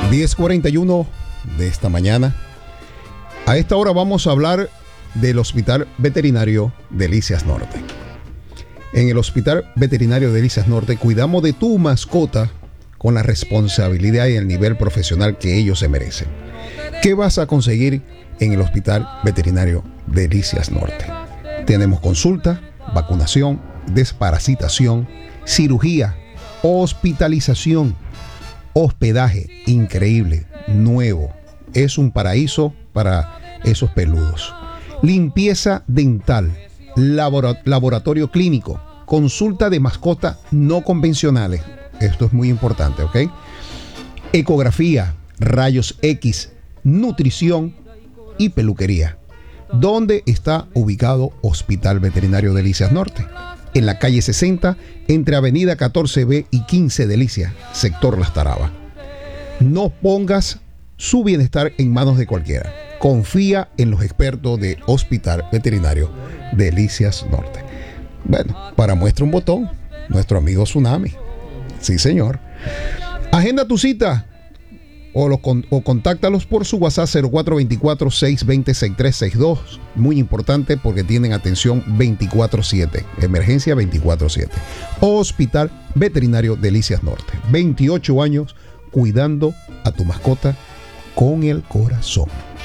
10:41 de esta mañana. A esta hora vamos a hablar del Hospital Veterinario Delicias Norte. En el Hospital Veterinario Delicias Norte cuidamos de tu mascota con la responsabilidad y el nivel profesional que ellos se merecen. ¿Qué vas a conseguir en el Hospital Veterinario Delicias Norte? Tenemos consulta, vacunación, desparasitación, cirugía, hospitalización, hospedaje increíble, nuevo. Es un paraíso para esos peludos. Limpieza dental, laboratorio clínico, consulta de mascotas no convencionales. Esto es muy importante, ¿ok? Ecografía, rayos X, nutrición y peluquería. ¿Dónde está ubicado Hospital Veterinario Delicias Norte? En la calle 60, entre Avenida 14B y 15 Delicias, sector Las Tarabas. No pongas su bienestar en manos de cualquiera. Confía en los expertos de Hospital Veterinario Delicias Norte. Bueno, para muestra un botón, nuestro amigo Tsunami. Sí, señor. Agenda tu cita o contáctalos por su WhatsApp 0424-620-6362. Muy importante porque tienen atención 24/7. Emergencia 24/7. Hospital Veterinario Delicias Norte. 28 años cuidando a tu mascota con el corazón.